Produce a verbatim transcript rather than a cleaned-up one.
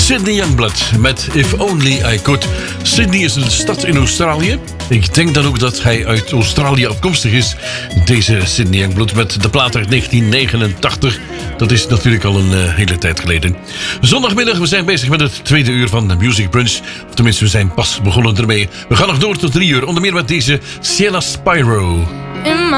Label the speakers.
Speaker 1: Sydney Youngblood met If Only I Could. Sydney is een stad in Australië. Ik denk dan ook dat hij uit Australië afkomstig is. Deze Sydney Youngblood met de plaat uit negentien negenentachtig. Dat is natuurlijk al een uh, hele tijd geleden. Zondagmiddag, we zijn bezig met het tweede uur van de Music Brunch. Of tenminste, we zijn pas begonnen ermee. We gaan nog door tot drie uur. Onder meer met deze Ciela Spyro.
Speaker 2: In my